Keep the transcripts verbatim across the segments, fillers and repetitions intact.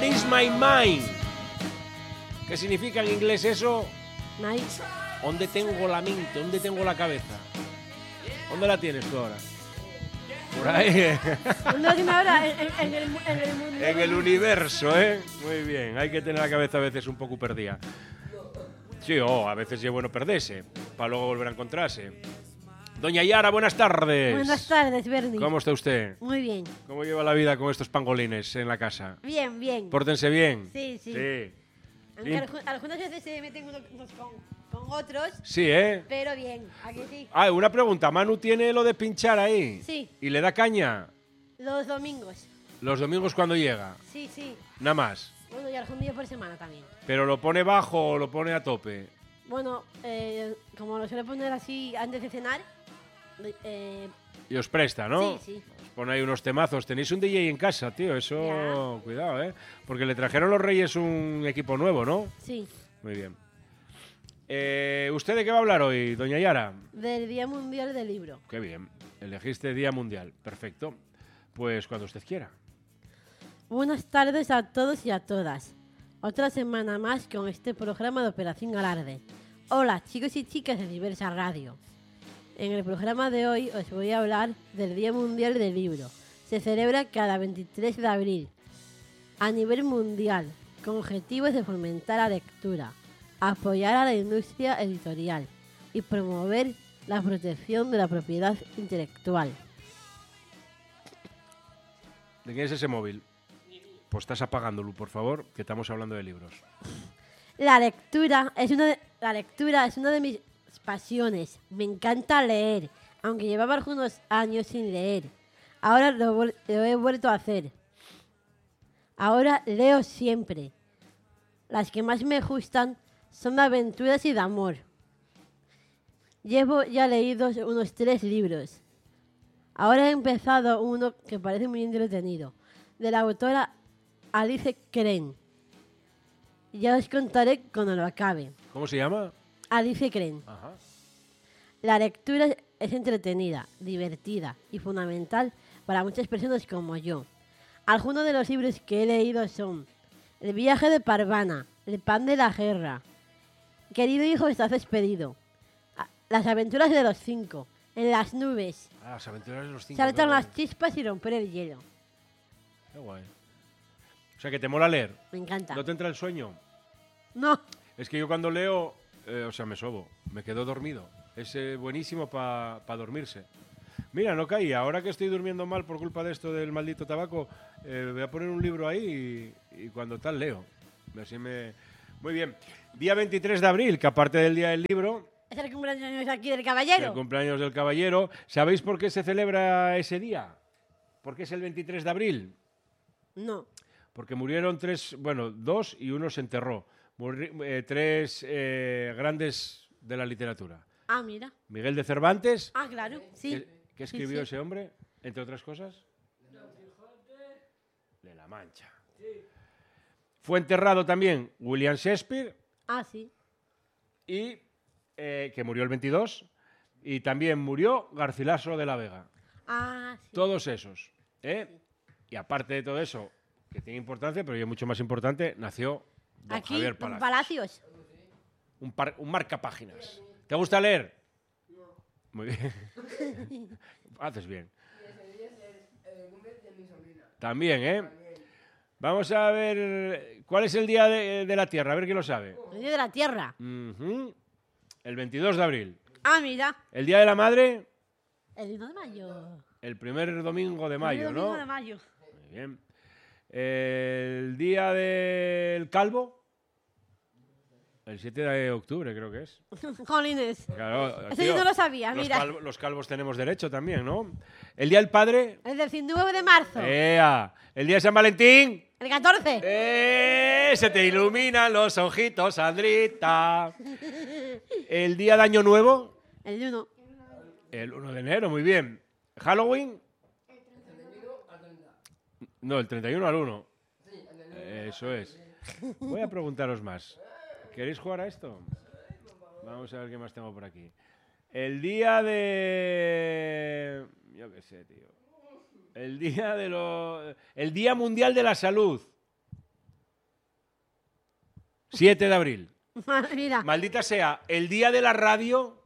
Where is my mind? ¿Qué significa en inglés eso? Nice. ¿Dónde tengo la mente? ¿Dónde tengo la cabeza? ¿Dónde la tienes tú ahora? Por ahí. ¿Dónde la tiene ahora? En, en- en el, mu- en el mundo. En el universo, ¿eh? Muy bien. Hay que tener la cabeza a veces un poco perdida. Sí, oh, a veces es bueno perderse, para luego volver a encontrarse. Doña Yara, buenas tardes. Buenas tardes, Bernie. ¿Cómo está usted? Muy bien. ¿Cómo lleva la vida con estos pangolines en la casa? Bien, bien. Pórtense bien. Sí, sí. Sí, Aunque Lim- algu- algunas veces se meten unos, unos con, con otros, sí, ¿eh? pero bien. Aquí sí. Ah, una pregunta. Manu tiene lo de pinchar ahí. Sí. ¿Y le da caña? Los domingos. Los domingos cuando llega. Sí, sí. Nada más. Bueno, y algún día por semana también. ¿Pero lo pone bajo o lo pone a tope? Bueno, eh, como lo suele poner así antes de cenar, eh, Y os presta, ¿no? sí, sí. Os pone ahí unos temazos. Tenéis un D J en casa, tío. Eso, Ya. cuidado, ¿eh? Porque le trajeron los Reyes un equipo nuevo, ¿no? Sí. Muy bien. Eh, ¿Usted de qué va a hablar hoy, doña Yara? Del Día Mundial del Libro. Qué bien. Elegiste Día Mundial. Perfecto. Pues cuando usted quiera. Buenas tardes a todos y a todas. Otra semana más con este programa de Operación Alarde. Hola, chicos y chicas de Diversa Radio. En el programa de hoy os voy a hablar del Día Mundial del Libro. Se celebra cada veintitrés de abril a nivel mundial con objetivos de fomentar la lectura, apoyar a la industria editorial y promover la protección de la propiedad intelectual. ¿De quién es ese móvil? Pues estás apagándolo, por favor, que estamos hablando de libros. La lectura es una de, la lectura es una de mis pasiones. Me encanta leer, aunque llevaba algunos años sin leer. Ahora lo, vuel- lo he vuelto a hacer. Ahora leo siempre. Las que más me gustan son de aventuras y de amor. Llevo ya leídos unos tres libros. Ahora he empezado uno que parece muy entretenido, de la autora Alice Kren. Ya os contaré cuando lo acabe. ¿Cómo se llama? Alice Kren. Ajá. La lectura es entretenida, divertida y fundamental para muchas personas como yo. Algunos de los libros que he leído son El viaje de Parvana, El pan de la guerra, Querido hijo, estás despedido, A- Las aventuras de los cinco, En las nubes, Ah, las aventuras de los cinco. Saltan qué las guay. chispas y romper el hielo. Qué guay. O sea, que te mola leer. Me encanta. ¿No te entra el sueño? No, Es que yo cuando leo, eh, o sea, me sobo, me quedo dormido. Es eh, buenísimo para dormirse. Mira, no caí. Ahora que estoy durmiendo mal por culpa de esto del maldito tabaco, eh, voy a poner un libro ahí y, y cuando tal leo. Así me... Muy bien. Día veintitrés de abril, que aparte del Día del Libro, es el cumpleaños aquí del el caballero. cumpleaños del caballero. ¿Sabéis por qué se celebra ese día? ¿Por qué es el veintitrés de abril? No. Porque murieron tres, bueno, dos y uno se enterró. Muri- eh, tres eh, grandes de la literatura. Ah, mira. Miguel de Cervantes, Ah, claro. Sí. ¿qué, qué escribió sí. ese hombre, entre otras cosas? De la Mancha. Fue enterrado también William Shakespeare, Ah, sí. y, eh, que murió el veintidós, y también murió Garcilaso de la Vega. Ah, sí. Todos esos. ¿eh? Y aparte de todo eso, que tiene importancia, pero ya mucho más importante, nació don Aquí, Javier don Palacios. Palacios. Un, par- un marcapáginas. ¿Te gusta leer? Muy bien. Haces bien. También, ¿eh? Vamos a ver. ¿Cuál es el día de, de la Tierra? A ver quién lo sabe. El día de la tierra. Ujú. El veintidós de abril. Ah, mira. El día de la Madre, El uno de mayo. el primer domingo de mayo, El ¿no? domingo de mayo. Muy bien. El día del Calvo, el siete de octubre, creo que es. Jolines. Claro, Ese tío, yo no lo sabía, los, mira. calvo- los calvos tenemos derecho también, ¿no? El día del Padre, El del nueve de marzo. ¡ea! El día de San Valentín, El catorce. ¡eh! Se te iluminan los ojitos, Sandrita. El día de Año Nuevo, El uno. el uno de enero, muy bien. Halloween, no, el treinta y uno al uno. Eso es. Voy a preguntaros más. ¿Queréis jugar a esto? Vamos a ver qué más tengo por aquí. El día de... Yo qué sé, tío. El día de lo... El Día Mundial de la Salud. siete de abril. Mira. Maldita sea, el día de la radio...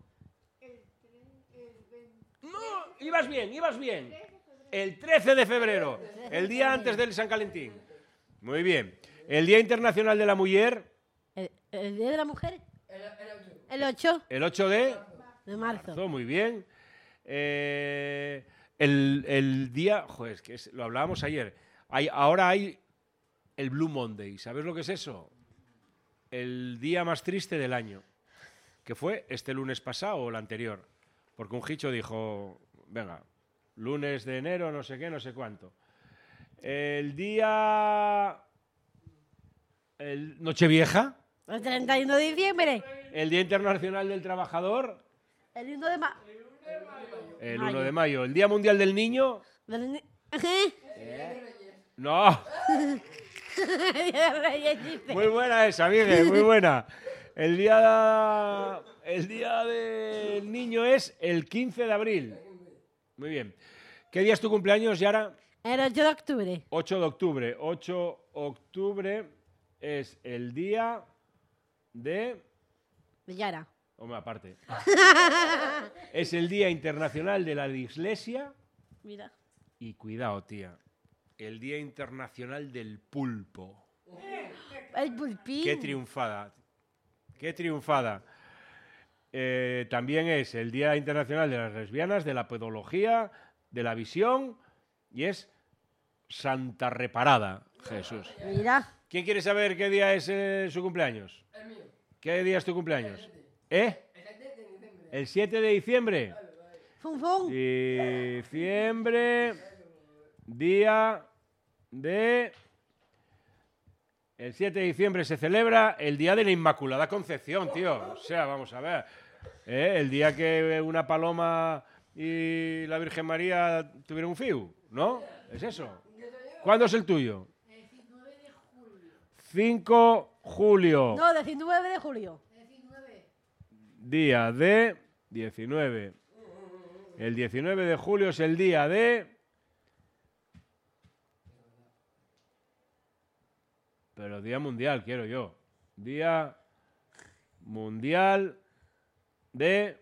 No, ibas bien, ibas bien. El trece de febrero, el día antes del San Valentín. Muy bien. El Día Internacional de la Mujer... ¿El, el Día de la Mujer? El ocho El ocho de de marzo. marzo, muy bien. Eh, el, el día... Joder, es que es- lo hablábamos ayer. Hay, ahora hay el Blue Monday. ¿Sabes lo que es eso? El día más triste del año. Que fue este lunes pasado o el anterior. Porque un hicho dijo, venga, lunes de enero, no sé qué, no sé cuánto. El día... El Nochevieja, El treinta y uno de diciembre. el Día Internacional del Trabajador, El uno de marzo. el Mayo. uno de mayo, el Día Mundial del Niño, no, muy buena esa, Miguel, muy buena. El día, el día del niño es el quince de abril. Muy bien. ¿Qué día es tu cumpleaños, Yara? El ocho de octubre. ocho de octubre. ocho de octubre es el día de... De Yara. Hombre, aparte. Es el Día Internacional de la Dislexia. Mira. Y cuidado, tía. El Día Internacional del Pulpo. El pulpín. Qué triunfada. Qué triunfada. Eh, también es el Día Internacional de las Lesbianas, de la Pedología, de la Visión. Y es Santa Reparada. Jesús. Mira. ¿Quién quiere saber qué día es eh, su cumpleaños? El mío. ¿Qué día es tu cumpleaños? ¿Eh? El siete de diciembre. Fum, fum. Diciembre, día de... El siete de diciembre se celebra el Día de la Inmaculada Concepción, tío. O sea, vamos a ver. ¿Eh? El día que una paloma y la Virgen María tuvieron un fiu, ¿no? ¿Es eso? ¿Cuándo es el tuyo? cinco de julio. No, diecinueve de julio. Día de diecinueve. El diecinueve de julio es el día de... Pero día mundial, quiero yo. Día mundial de...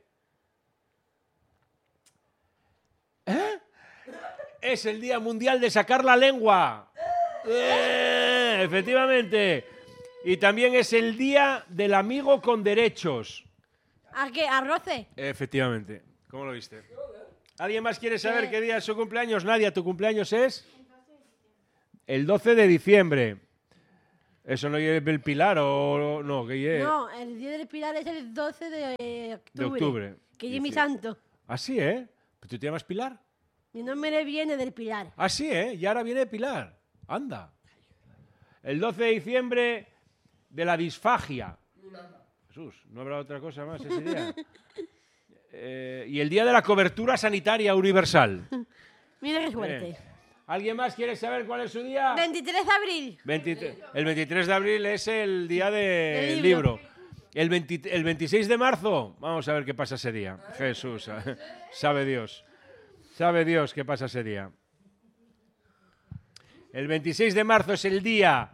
¿Eh? Es el día mundial de sacar la lengua. ¡Eh! Efectivamente. Y también es el día del amigo con derechos. ¿A qué? ¿A roce? Efectivamente. ¿Cómo lo viste? ¿Alguien más quiere saber qué día es su cumpleaños? Nadia, ¿tu cumpleaños es? El doce de diciembre. ¿Eso no es el Pilar o no? ¿Qué lleve? No, el día del Pilar es el doce de octubre. De octubre. Que es mi Dice- santo. ¿Ah, sí, eh? ¿Pero tú te llamas Pilar? Mi nombre viene del Pilar. Ah, sí, ¿eh? Y ahora viene Pilar. Anda. El doce de diciembre de la disfagia. Jesús, ¿no habrá otra cosa más ese día? Eh, y el día de la cobertura sanitaria universal. Mira qué suerte. Bien. ¿Alguien más quiere saber cuál es su día? veintitrés de abril. veintitrés el veintitrés de abril es el día del Del libro. libro. El, veinte el veintiséis de marzo, vamos a ver qué pasa ese día. Jesús, sabe Dios. Sabe Dios qué pasa ese día. El veintiséis de marzo es el día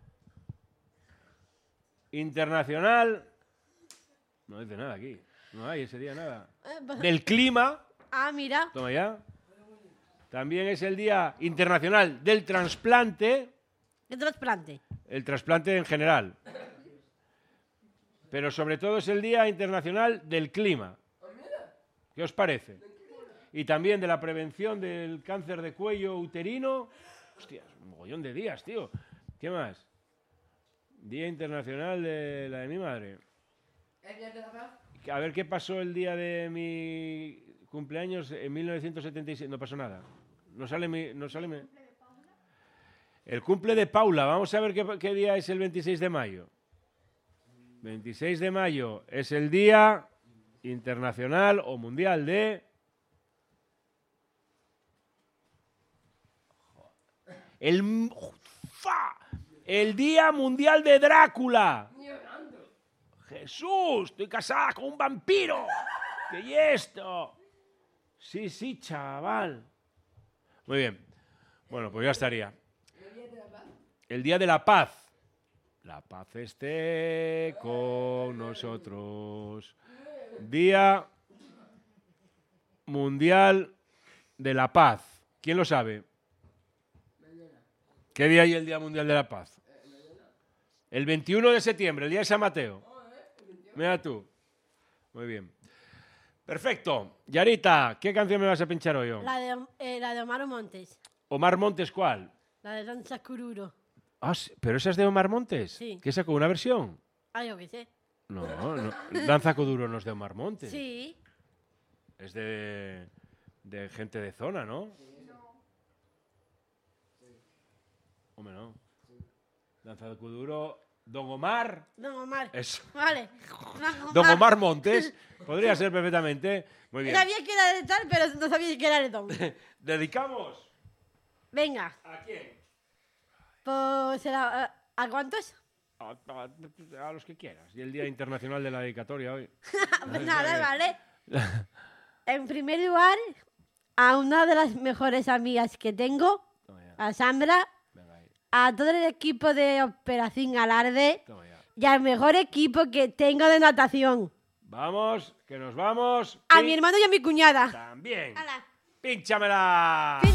internacional. No dice nada aquí. No hay ese día nada. Eh, pues- Del clima. Ah, mira. Toma ya. También es el día internacional del trasplante. ¿Qué trasplante? El trasplante en general. Pero sobre todo es el Día Internacional del Clima. ¿Qué os parece? Y también de la prevención del cáncer de cuello uterino. Hostia, un mogollón de días, tío. ¿Qué más? Día Internacional de la de mi madre. El día de la paz. A ver qué pasó el día de mi cumpleaños en mil novecientos setenta y siete. No pasó nada. No sale mi... No sale mi... El cumple de Paula. Vamos a ver qué, qué día es el veintiséis de mayo. veintiséis de mayo es el Día Internacional o Mundial de... El, ¡fa! El Día Mundial de Drácula. Jesús, estoy casada con un vampiro. ¿Qué es esto? Sí, sí, chaval. Muy bien. Bueno, pues ya estaría. El Día de la Paz. La paz esté con nosotros. Día Mundial de la Paz. ¿Quién lo sabe? ¿Qué día hay el Día Mundial de la Paz? El veintiuno de septiembre, el día de San Mateo. Mira tú. Muy bien. Perfecto. Yarita, ¿qué canción me vas a pinchar hoy? La de, eh, la de Omar Montes. Omar Montes, ¿cuál? La de Danza Cururo. Ah, sí, ¿pero esa es de Omar Montes? Sí. ¿Qué sacó? ¿Una versión? Ah, yo qué sé. No, no. Danza Kuduro no es de Omar Montes. Sí. Es de, de gente de zona, ¿no? Hombre, no. Danza de Kuduro, Don Omar. Don Omar. Eso. Vale. Don Omar. Don Omar Montes. Podría ser perfectamente. Muy bien. Sabía que era de tal, pero no sabía que era de Don. ¿Dedicamos? Venga. ¿A quién? Pues, ¿a, a, ¿a cuántos? A, a- a los que quieras. Y el Día Internacional de la Dedicatoria hoy. Pues nada, vale. En primer lugar, a una de las mejores amigas que tengo, Toma ya. a Sandra, Venga ahí. a todo el equipo de Operación Alarde Toma ya. y al mejor equipo que tengo de natación. Vamos, que nos vamos. A Pin- mi hermano y a mi cuñada. También. Hala. ¡Pínchamela!